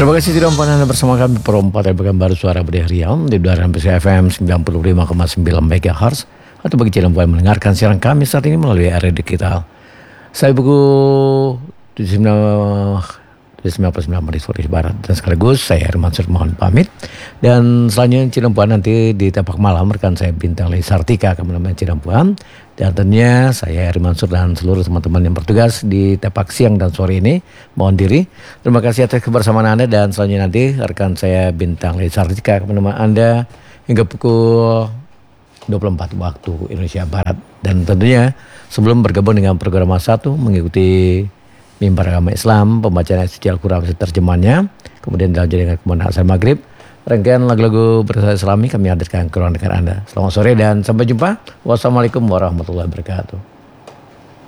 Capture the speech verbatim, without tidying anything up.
Terima kasih tidak mempunyai Anda bersama kami perempat dari Pekanbaru Suara Budaya Riau di udara F M sembilan puluh lima koma sembilan megahertz atau bagi yang boleh mendengarkan siaran kami saat ini melalui area digital. Saya buku tujuh puluh sembilan menit Sulawesi Barat dan sekaligus saya Herman Sur mohon pamit dan selanjutnya Cilembuan nanti di Tapak Malam rekan saya Bintang Lei Sartika akan menemani Cilembuan dan tentunya saya Herman Sur dan seluruh teman-teman yang bertugas di Tapak siang dan sore ini mohon diri. Terima kasih atas kebersamaan Anda dan selanjutnya nanti rekan saya Bintang Lei Sartika akan menemani Anda hingga pukul dua puluh empat waktu Indonesia Barat dan tentunya sebelum bergabung dengan program satu mengikuti mimbar agama Islam, pembacaan ayat suci Al-Quran terjemahannya, kemudian dilanjut dengan kemudian asal maghrib, rangkaian lagu-lagu bersama Islami kami hadirkan ke ruang dengar Anda. Selamat sore dan sampai jumpa. Wassalamualaikum warahmatullahi wabarakatuh.